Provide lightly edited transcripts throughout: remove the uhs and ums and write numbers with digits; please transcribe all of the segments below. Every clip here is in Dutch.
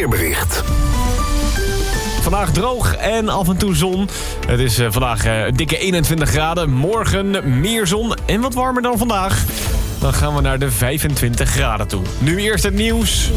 weerbericht. Vandaag droog en af en toe zon. Het is vandaag een dikke 21 graden. Morgen meer zon en wat warmer dan vandaag. Dan gaan we naar de 25 graden toe. Nu eerst het nieuws.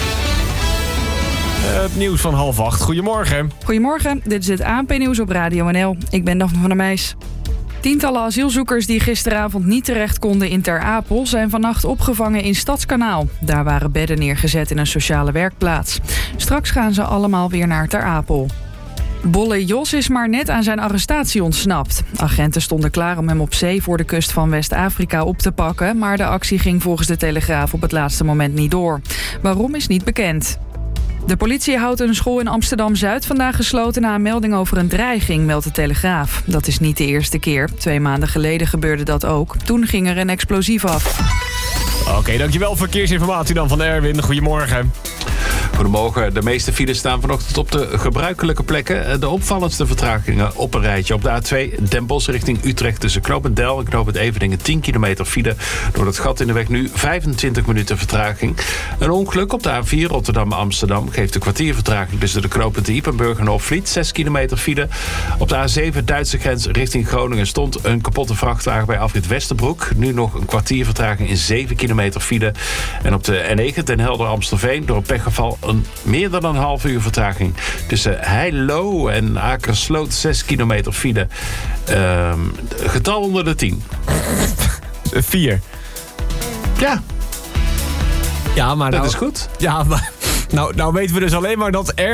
Het nieuws van 7:30. Goedemorgen. Goedemorgen, dit is het ANP-nieuws op Radio NL. Ik ben Daphne van der Meijs. Tientallen asielzoekers die gisteravond niet terecht konden in Ter Apel zijn vannacht opgevangen in Stadskanaal. Daar waren bedden neergezet in een sociale werkplaats. Straks gaan ze allemaal weer naar Ter Apel. Bolle Jos is maar net aan zijn arrestatie ontsnapt. Agenten stonden klaar om hem op zee voor de kust van West-Afrika op te pakken, maar de actie ging volgens de Telegraaf op het laatste moment niet door. Waarom is niet bekend. De politie houdt een school in Amsterdam-Zuid vandaag gesloten na een melding over een dreiging, meldt de Telegraaf. Dat is niet de eerste keer. 2 maanden geleden gebeurde dat ook. Toen ging er een explosief af. Oké, dankjewel. Verkeersinformatie dan van Erwin. Goedemorgen. Goedemorgen. De meeste files staan vanochtend op de gebruikelijke plekken. De opvallendste vertragingen op een rijtje. Op de A2 Den Bosch richting Utrecht tussen Knoopend Del en Knoopend Everdingen 10 kilometer file. Door het gat in de weg nu 25 minuten vertraging. Een ongeluk op de A4 Rotterdam-Amsterdam geeft een kwartier vertraging tussen de knooppunten Ypenburg en Hoofdvliet. 6 kilometer file. Op de A7 Duitse grens richting Groningen stond een kapotte vrachtwagen bij afrit Westerbroek. Nu nog een kwartier vertraging in 7 kilometer file. En op de N9 Den Helder-Amstelveen door een pechgeval meer dan een half uur vertraging. Tussen Heilo en Akersloot 6 kilometer file. Getal onder de 10. 4. Ja. Ja, maar dat nou, is goed. Ja, maar nou weten we dus alleen maar dat